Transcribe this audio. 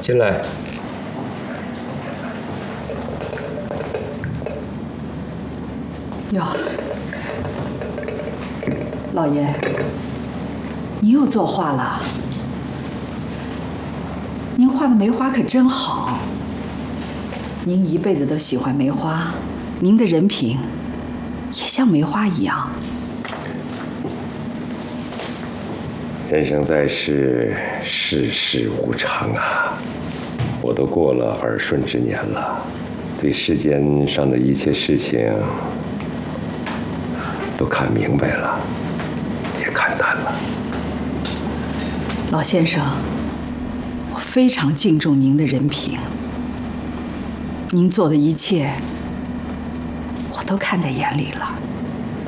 进来。 哟，老爷，你又作画了？您画的梅花可真好。您一辈子都喜欢梅花，您的人品也像梅花一样。 人生在世，世事无常啊！我都过了耳顺之年了，对世间上的一切事情都看明白了，也看淡了。 老先生，我非常敬重您的人品，您做的一切我都看在眼里了。